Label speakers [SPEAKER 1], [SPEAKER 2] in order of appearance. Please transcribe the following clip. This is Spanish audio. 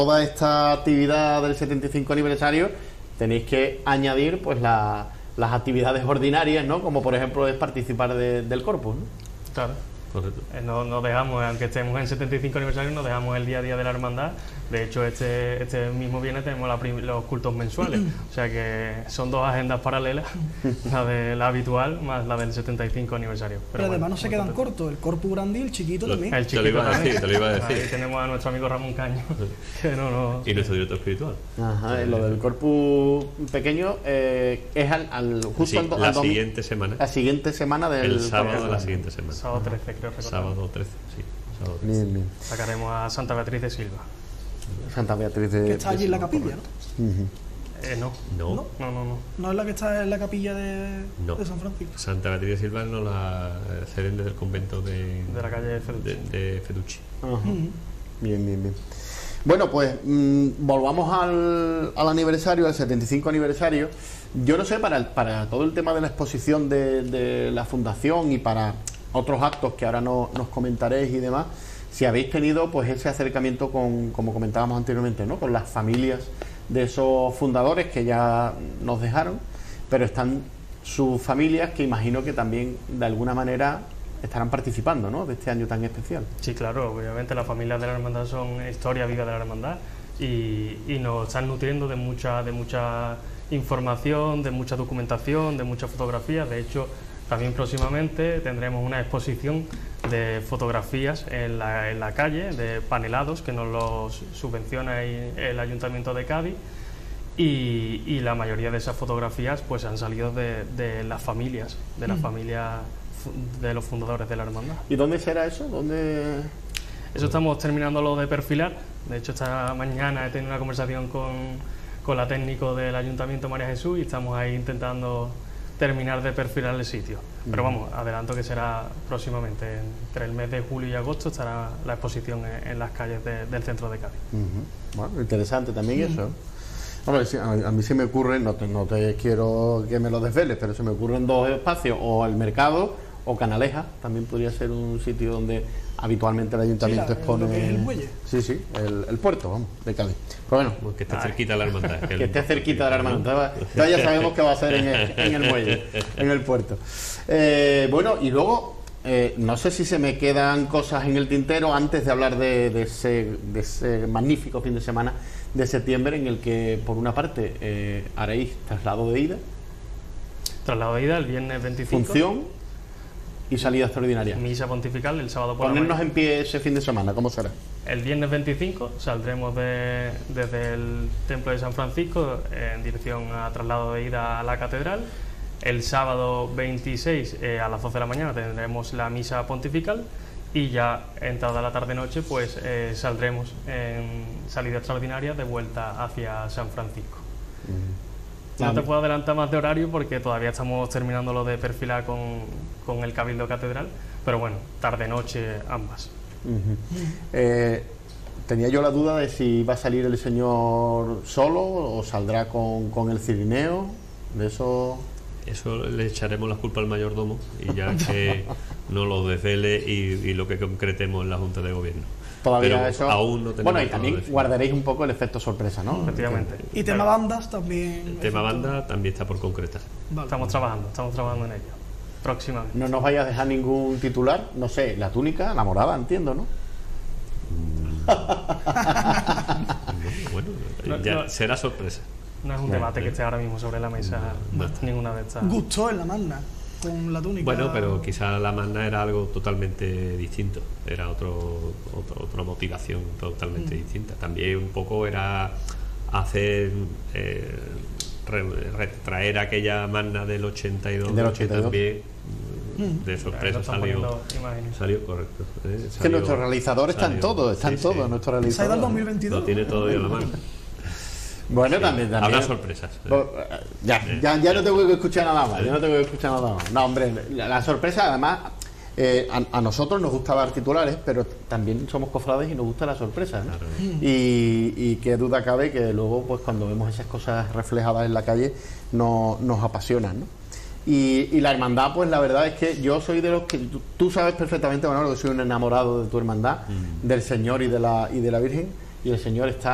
[SPEAKER 1] toda esta actividad del 75 aniversario tenéis que añadir pues las actividades ordinarias, ¿no? Como por ejemplo es participar del Corpus, ¿no?
[SPEAKER 2] Claro.
[SPEAKER 3] Correcto.
[SPEAKER 2] No dejamos, aunque estemos en 75 aniversario, no dejamos el día a día de la hermandad. De hecho, este mismo viernes tenemos los cultos mensuales. O sea que son dos agendas paralelas, la de la habitual más la del 75 aniversario.
[SPEAKER 4] Pero además no se quedan cortos, el Corpus grande y el chiquito también.
[SPEAKER 2] El chiquito
[SPEAKER 3] te lo iba a decir.
[SPEAKER 2] Ahí tenemos a nuestro amigo Ramón Caño. Que
[SPEAKER 3] Y nuestro director espiritual.
[SPEAKER 1] Ajá, lo del Corpus pequeño es justo
[SPEAKER 3] la siguiente semana.
[SPEAKER 1] La siguiente semana del...
[SPEAKER 3] El sábado de la siguiente semana.
[SPEAKER 2] Sábado 13, creo recordar.
[SPEAKER 3] Sábado 13, sí. Sábado 13.
[SPEAKER 1] Bien, bien.
[SPEAKER 2] Sacaremos a Santa Beatriz de Silva.
[SPEAKER 1] Santa Beatriz de...
[SPEAKER 4] Que está allí en la capilla, ¿no?
[SPEAKER 2] No.
[SPEAKER 3] No.
[SPEAKER 4] No es la que está en la capilla de San Francisco.
[SPEAKER 3] Santa Beatriz de Silva nos la ceden desde el convento de
[SPEAKER 2] la calle Feducci.
[SPEAKER 3] de Feducci.
[SPEAKER 1] Bien. Bueno, pues volvamos al aniversario, al 75 aniversario. Yo no sé, para todo el tema de la exposición de la fundación y para otros actos que ahora nos comentaréis y demás, si habéis tenido pues ese acercamiento como comentábamos anteriormente, ¿no? Con las familias de esos fundadores que ya nos dejaron, pero están sus familias que imagino que también de alguna manera estarán participando, ¿no? De este año tan especial.
[SPEAKER 2] Sí, claro, obviamente las familias de la hermandad son historia viva de la hermandad y nos están nutriendo de mucha información, de mucha documentación, de muchas fotografías. De hecho, también próximamente tendremos una exposición de fotografías en la calle, de panelados que nos los subvenciona el Ayuntamiento de Cádiz, y la mayoría de esas fotografías pues han salido de las familias, de las familias de los fundadores de la hermandad.
[SPEAKER 1] ¿Y dónde será eso?
[SPEAKER 2] Eso estamos terminándolo de perfilar. De hecho, esta mañana he tenido una conversación con la técnico del Ayuntamiento, María Jesús, y estamos ahí intentando terminar de perfilar el sitio. Pero vamos, adelanto que será próximamente, entre el mes de julio y agosto estará la exposición en las calles del centro de Cádiz.
[SPEAKER 1] Bueno, interesante también eso. Hombre, a mí se me ocurre, no te quiero que me lo desveles, pero se me ocurren dos espacios, o el mercado o Canaleja, también podría ser un sitio donde habitualmente el ayuntamiento expone...
[SPEAKER 4] el muelle.
[SPEAKER 1] Sí, el puerto, vamos, de Cádiz. Pero bueno,
[SPEAKER 3] que esté cerquita de la hermandad.
[SPEAKER 1] Que esté cerquita de la hermandad. Ya sabemos que va a ser en el muelle, en el puerto. Bueno, y luego, no sé si se me quedan cosas en el tintero antes de hablar de ese magnífico fin de semana de septiembre, en el que, por una parte, haréis traslado de ida.
[SPEAKER 2] Traslado de ida el viernes 25.
[SPEAKER 1] Función y salida extraordinaria.
[SPEAKER 2] Misa pontifical el sábado por la
[SPEAKER 1] Ponernos
[SPEAKER 2] mañana.
[SPEAKER 1] en pie ese fin de semana, ¿cómo será?
[SPEAKER 2] El viernes 25 saldremos desde el Templo de San Francisco en dirección a traslado de ida a la catedral. El sábado 26 a las 12 de la mañana tendremos la misa pontifical, y ya entrada la tarde-noche pues saldremos en salida extraordinaria de vuelta hacia San Francisco. No te puedo adelantar más de horario porque todavía estamos terminando lo de perfilar con el Cabildo Catedral, pero bueno, tarde-noche ambas.
[SPEAKER 1] Tenía yo la duda de si va a salir el señor solo o saldrá con el cirineo, de eso...
[SPEAKER 3] Eso le echaremos la culpa al mayordomo, y ya que no lo desvele y lo que concretemos en la Junta de Gobierno.
[SPEAKER 1] Todavía
[SPEAKER 3] pero
[SPEAKER 1] eso...
[SPEAKER 3] aún no tenemos.
[SPEAKER 1] Bueno, y también guardaréis un poco el efecto sorpresa, ¿no?
[SPEAKER 2] Efectivamente.
[SPEAKER 4] Y tema bandas también.
[SPEAKER 3] El tema banda también está por concretar.
[SPEAKER 4] Vale.
[SPEAKER 2] Estamos trabajando en ello. Próximamente.
[SPEAKER 1] No nos vayas a dejar ningún titular, no sé, la túnica, la morada, entiendo, ¿no?
[SPEAKER 3] Bueno, ya será sorpresa.
[SPEAKER 2] No es un debate que esté ahora mismo sobre la mesa, ninguna de estas.
[SPEAKER 4] Gustó en la magna con la túnica.
[SPEAKER 3] Bueno, pero quizá la magna era algo totalmente distinto, era otra motivación totalmente distinta. También un poco era hacer retraer aquella magna del 82, que también de sorpresa salió correcto.
[SPEAKER 1] Es que nuestros realizadores están todos, nuestros realizadores.
[SPEAKER 4] Se ha ido al 2022.
[SPEAKER 3] Lo tiene todo en la mano.
[SPEAKER 1] Bueno, también.
[SPEAKER 3] Habrá sorpresas.
[SPEAKER 1] Ya no tengo que escuchar nada más. No, hombre, la sorpresa, además, a nosotros nos gusta dar titulares, pero también somos cofrades y nos gusta la sorpresa, ¿no? Claro. Y qué duda cabe que luego, pues cuando vemos esas cosas reflejadas en la calle, nos apasionan, ¿no? Y la hermandad, pues la verdad es que yo soy de los que... Tú sabes perfectamente, Manolo, que soy un enamorado de tu hermandad, del Señor y de la Virgen, y el Señor está